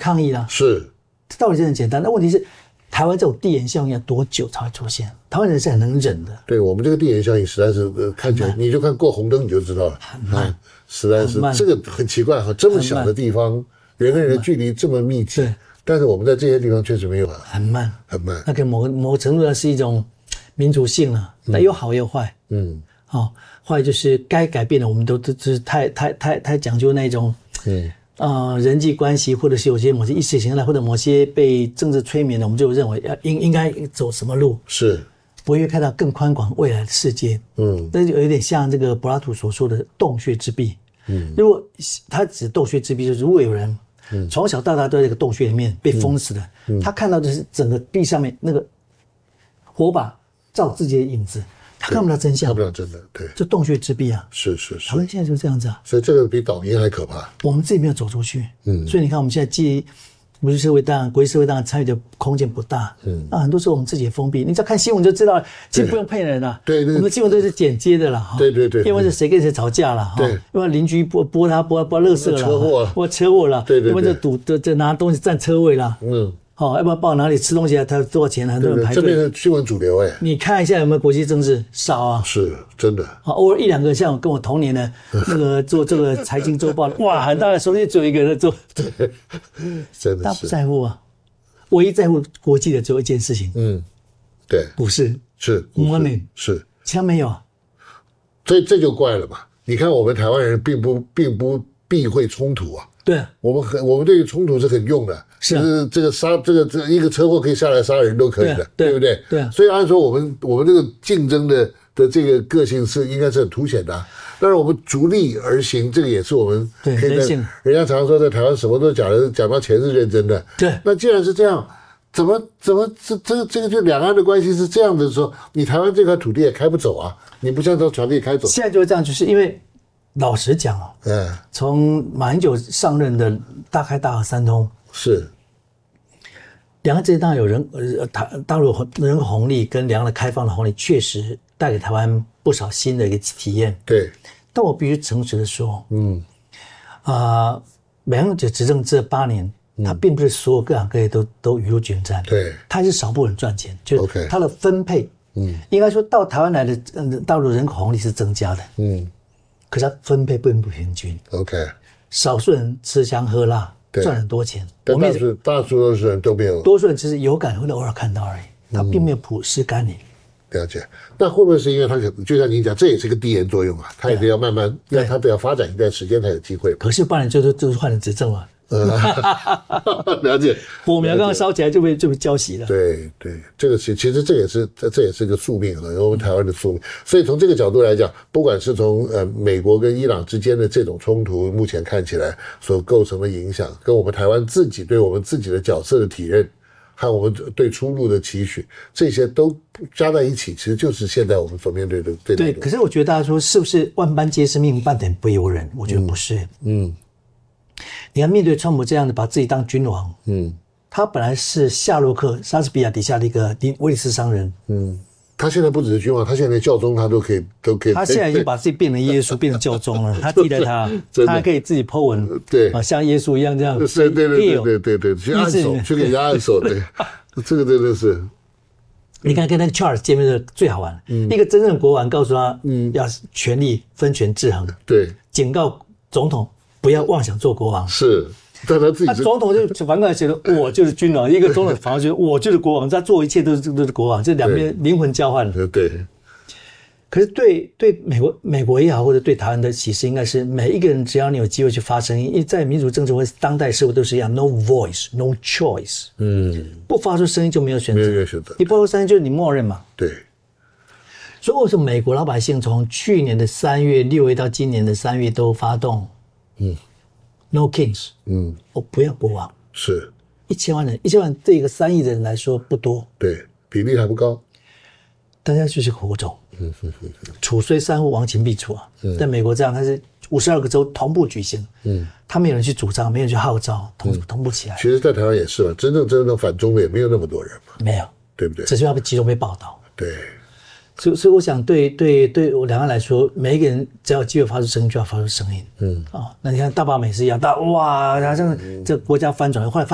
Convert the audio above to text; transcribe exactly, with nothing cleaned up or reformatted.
抗议啦。 是， 这道理是很简单。那问题是，台湾这种递延效应要多久才会出现？台湾人是很能忍的。 对我们这个递延效应实在是、呃、看起来，你就看过红灯你就知道了， 很慢， 啊、实在是这个很奇怪哈，这么小的地方，人跟人的距离这么密集，但是我们在这些地方确实没有啊， 很慢， 很慢。 那个某某个程度上是一种民族性了、啊，但有好有坏。嗯，好、哦，坏就是该改变的，我们都都就是太太太太讲究那种，嗯。呃，人际关系，或者是有些某些意识形态，或者某些被政治催眠的，我们就认为要应应该走什么路， 是不会看到更宽广未来的世界。嗯，那就有点像这个柏拉图所说的洞穴之壁。嗯，如果他指洞穴之壁，就是如果有人从小到大都在这个洞穴里面被封死的，嗯嗯、他看到的是整个壁上面那个火把照自己的影子。他看不到真相， 看不到真的，对， 这洞穴之壁啊， 是是是， 台湾现在就这样子啊， 所以这个比导音还可怕。 我们自己没有走出去，嗯，所以你看我们现在既国际社会当然国际社会当然参与的空间不大，嗯，那很多时候我们自己也封闭，你只要看新闻就知道，其实不用骗人啦， 对 对, 对， 我们的新闻都是剪接的啦， 对对对， 因为是谁跟谁吵架了， 对， 因为邻居拨拨他拨拨垃圾了， 车祸了， 拨车祸了， 对对对， 因为这堵这这拿东西占车位了，嗯。好、哦，要不要报哪里吃东西啊？他多少钱？很多人排队。 这边是新闻主流哎、欸。 你看一下有没有国际政治？少啊。 是真的。 啊，偶尔一两个像我跟我同年的那个做这个财经周报的，哇，很大的手里只有一个人在做。 对，真的是。 他不在乎啊，唯一在乎国际的只有一件事情。嗯， 对， 股市是 money 是， 其他没有啊。 这这就怪了嘛！你看我们台湾人并不并不避讳冲突啊。 对， 我们很我们对于冲突是很用的， 是啊， 就是这个杀这个这个一个车祸可以下来杀人都可以的， 对， 对不对？ 对啊。 所以按说我们我们这个竞争的的这个个性是应该是很凸显的、啊，但是我们逐利而行，这个也是我们可以在人性。 人家常说在台湾什么都讲的，讲到钱是认真的。 对， 那既然是这样，怎么怎么这这个这个就两岸的关系是这样的说，你台湾这块土地也开不走啊，你不像到土地开走。 现在就是这样，就是因为。老实讲哦， 嗯， 从马英九上任的大开大合三通是， 两岸之间当然有人呃大大陆人口红利跟两岸的开放的红利，确实带给台湾不少新的一个体验。 对， 但我必须诚实的说，嗯，啊、呃，马英九执政这八年，他并不是所有各行各业都都雨露均沾， 对， 他是少部分人赚钱，就是他的分配，嗯，应该说到台湾来的嗯大陆人口红利是增加的，嗯。可是它分配并不平均 ，OK， 少数人吃香喝辣，赚很多钱， 但大数大多数人都没有， 多数人只是有感会偶尔看到而已，他并没有普施甘霖。 了解，那会不会是因为他可能就像您讲，这也是个递延作用啊？他也得要慢慢，让他得要发展一段时间才有机会。 可是八年就是就是换人执政了。 了解， 火苗刚刚烧起来就被就被浇熄了。 对对，这个其其实这也是这这也是个宿命啊，我们台湾的宿命。所以从这个角度来讲，不管是从呃美国跟伊朗之间的这种冲突，目前看起来所构成的影响，跟我们台湾自己对我们自己的角色的体认，和我们对出路的期许，这些都加在一起，其实就是现在我们所面对的对对。可是我觉得大家说是不是万般皆是命，半点不由人？我觉得不是。嗯。嗯，你看，面对川普这样的把自己当君王，嗯，他本来是夏洛克、莎士比亚底下的一个威利斯商人，嗯， 他现在不只是君王，他现在连教宗他都可以，都可以。 他现在已经把自己变成耶稣，变成教宗了。他替代他，他还可以自己 po 文， 对， 啊，像耶稣一样这样， 对对对对对对对，去按手，去给人家按手，对，这个真的是。 你看，跟那个 Charles 见面的最好玩，嗯，一个真正的国王告诉他，嗯，要权力分权制衡， 对， 警告总统。不要妄想做国王， 是，但他自己、啊、 总统就反过来觉得我就是君王，一个总统反而觉得我就是国王，他做一切都是都是国王，这两边灵魂交换了。 对。 可是对对美国美国也好，或者对台湾的启示，应该是每一个人只要你有机会去发声音，因为在民主政治或当代社会都是一样 ，no voice, no choice， 嗯，不发出声音就没有选择， 没有选择， 你不发出声音就是你默认嘛， 对。 所以为什么美国老百姓从去年的三月六月到今年的三月都发动？嗯 ，No Kings， 嗯，我不要国王， 是一千万人，一千万对一个三亿的人来说不多， 对，比例还不高， 大家就是火种，嗯哼哼哼，楚虽三户，亡秦必楚啊。嗯、在美国这样，它是五十二个州同步举行，嗯，他没有人去主张，没有人去号召，同、嗯、同步起来。 其实，在台湾也是嘛，真正真正反中的也没有那么多人嘛， 没有， 对不对？ 只是要被集中被报道， 对。 所以，所以我想对，对对对我两岸来说，每一个人只要有机会发出声音，就要发出声音。嗯，啊、哦，那你看大罢美是一样，大哇，好像这个国家翻转，后来发